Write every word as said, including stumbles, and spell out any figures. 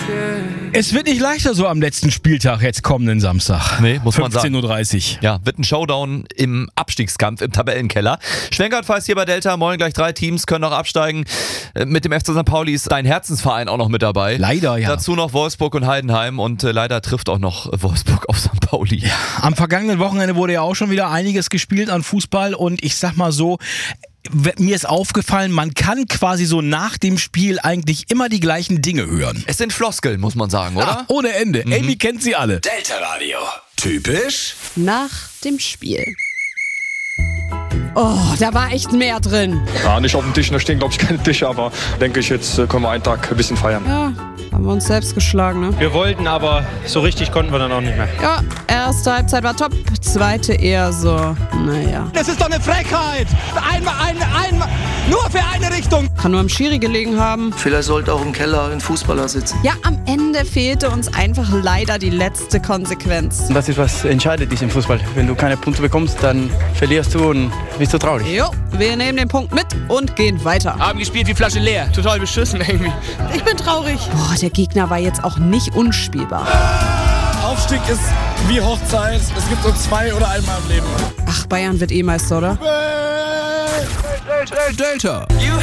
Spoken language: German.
Es wird nicht leichter so am letzten Spieltag, jetzt kommenden Samstag. Nee, muss man sagen. fünfzehn Uhr dreißig. Ja, wird ein Showdown im Abstiegskampf, im Tabellenkeller. Schwenkert heißt hier bei Delta, morgen gleich drei Teams, können noch absteigen. Mit dem F C Sankt Pauli ist dein Herzensverein auch noch mit dabei. Leider, ja. Dazu noch Wolfsburg und Heidenheim und äh, leider trifft auch noch Wolfsburg auf Sankt Pauli. Ja, am vergangenen Wochenende wurde ja auch schon wieder einiges gespielt an Fußball und ich sag mal so, mir ist aufgefallen, man kann quasi so nach dem Spiel eigentlich immer die gleichen Dinge hören. Es sind Floskeln, muss man sagen, oder? Ja, ohne Ende. Mhm. Amy kennt sie alle. Delta Radio. Typisch nach dem Spiel. Oh, da war echt mehr drin. Ja, nicht auf dem Tisch, da stehen glaube ich keine Tische, aber denke ich, jetzt können wir einen Tag ein bisschen feiern. Ja, haben wir uns selbst geschlagen, ne? Wir wollten, aber so richtig konnten wir dann auch nicht mehr. Ja, erste Halbzeit war top, zweite eher so, naja. Das ist doch eine Frechheit! Einmal, ein, einmal, nur für eine Richtung! Kann nur am Schiri gelegen haben. Vielleicht sollte auch im Keller ein Fußballer sitzen. Ja, am Ende fehlte uns einfach leider die letzte Konsequenz. Das ist, was entscheidet ist im Fußball. Wenn du keine Punkte bekommst, dann verlierst du und bist du traurig. Jo, wir nehmen den Punkt mit und gehen weiter. Haben gespielt wie Flasche leer. Total beschissen irgendwie. Ich bin traurig. Boah, der Gegner war jetzt auch nicht unspielbar. Aufstieg ist wie Hochzeit. Es gibt nur zwei oder einmal im Leben. Ach, Bayern wird eh Meister, oder? Delta.